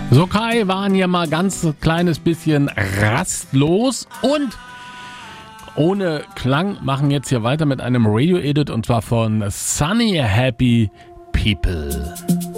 So, Kai waren hier mal ganz kleines bisschen rastlos und ohne Klang machen jetzt hier weiter mit einem Radio-Edit und zwar von Sunny Happy People.